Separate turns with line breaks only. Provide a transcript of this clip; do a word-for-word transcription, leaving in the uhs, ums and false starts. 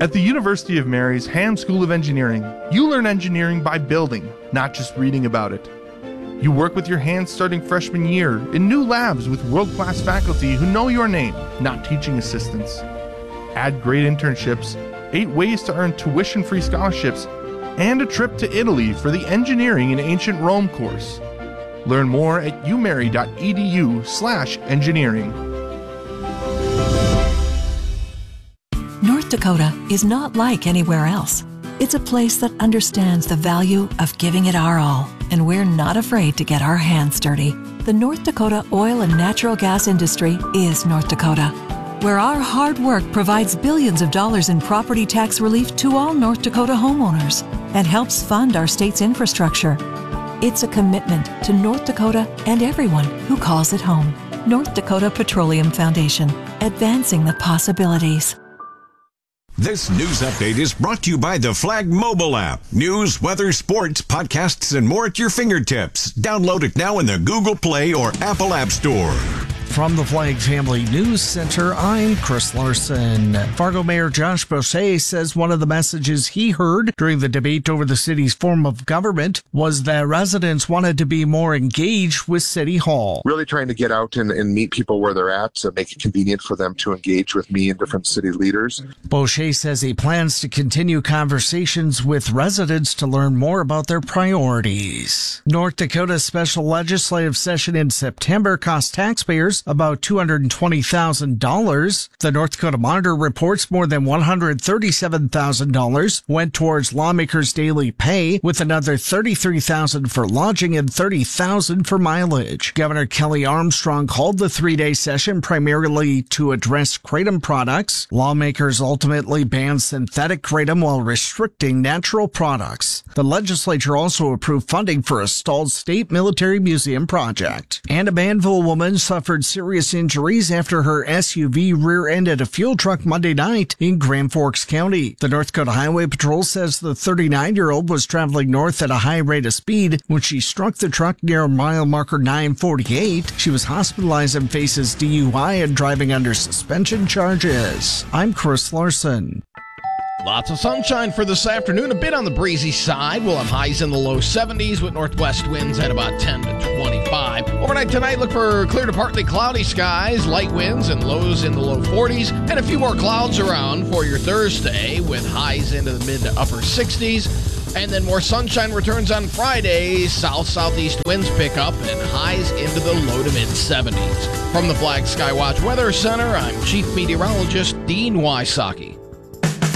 At the University of Mary's Ham School of Engineering, you learn engineering by building, not just reading about it. You work with your hands starting freshman year in new labs with world-class faculty who know your name, not teaching assistants. Add great internships, eight ways to earn tuition-free scholarships, and a trip to Italy for the Engineering in Ancient Rome course. Learn more at umary.edu slash engineering.
North Dakota is not like anywhere else. It's a place that understands the value of giving it our all, and we're not afraid to get our hands dirty. The North Dakota oil and natural gas industry is North Dakota, where our hard work provides billions of dollars in property tax relief to all North Dakota homeowners and helps fund our state's infrastructure. It's a commitment to North Dakota and everyone who calls it home. North Dakota Petroleum Foundation, advancing the possibilities.
This news update is brought to you by the Flag mobile app. News, weather, sports, podcasts, and more at your fingertips. Download it now in the Google Play or Apple App Store.
From the Flag Family News Center, I'm Chris Larson. Fargo Mayor Josh Boucher says one of the messages he heard during the debate over the city's form of government was that residents wanted to be more engaged with City Hall.
Really trying to get out and, and meet people where they're at to make it convenient for them to engage with me and different city leaders.
Boucher says he plans to continue conversations with residents to learn more about their priorities. North Dakota's special legislative session in September cost taxpayers about two hundred twenty thousand dollars. The North Dakota Monitor reports more than one hundred thirty-seven thousand dollars went towards lawmakers' daily pay, with another thirty-three thousand dollars for lodging and thirty thousand dollars for mileage. Governor Kelly Armstrong called the three-day session primarily to address kratom products. Lawmakers ultimately banned synthetic kratom while restricting natural products. The legislature also approved funding for a stalled state military museum project. And a Manville woman suffered serious injuries after her S U V rear-ended a fuel truck Monday night in Grand Forks County. The North Dakota Highway Patrol says the thirty-nine-year-old was traveling north at a high rate of speed when she struck the truck near mile marker nine forty-eight. She was hospitalized and faces D U I and driving under suspension charges. I'm Chris Larson.
Lots of sunshine for this afternoon, a bit on the breezy side. We'll have highs in the low seventies with northwest winds at about ten to twenty-five. Overnight tonight, look for clear to partly cloudy skies, light winds and lows in the low forties, and a few more clouds around for your Thursday with highs into the mid to upper sixties. And then more sunshine returns on Friday. South-southeast winds pick up and highs into the low to mid seventies. From the Flag Skywatch Weather Center, I'm Chief Meteorologist Dean Wysocki.